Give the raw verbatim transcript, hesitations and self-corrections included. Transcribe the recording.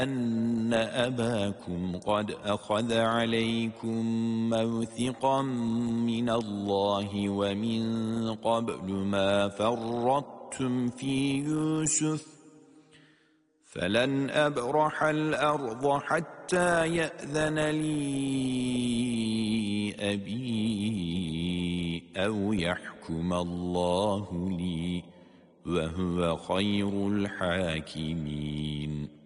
أن أباكم قد أخذ عليكم موثقا من الله ومن قبل ما فرطتم في يوسف فلن أبرح الأرض حتى يأذن لي أبي أو يحكم الله لي وهو خير الحاكمين